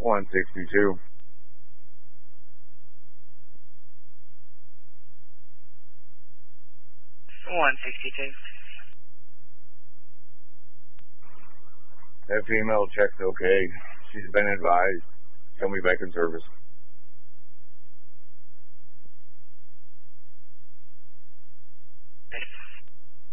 162. That female checked okay. She's been advised. She'll be back in service.